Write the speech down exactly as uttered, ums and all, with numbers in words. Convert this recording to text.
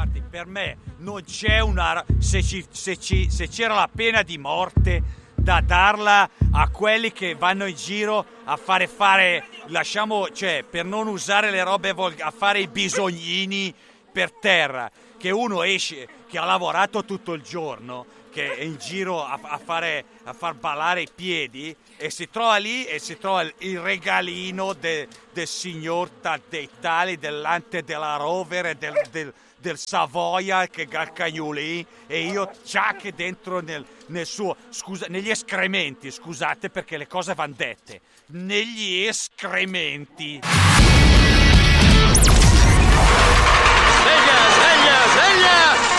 Guardi, per me non c'è una... Se, ci, se, ci, se c'era la pena di morte da darla a quelli che vanno in giro a fare fare... Lasciamo... Cioè, per non usare le robe... Vol- a fare i bisognini per terra. Che uno esce, che ha lavorato tutto il giorno, che è in giro a, a, fare, a far ballare i piedi e si trova lì e si trova il regalino de, del signor Taddei, dell'Ante della Rover e del, del, del Savoia che Galcagnoli e io ciacche dentro nel, nel suo, scusa, negli escrementi, scusate perché le cose van dette, negli escrementi. Sveglia, sveglia, sveglia!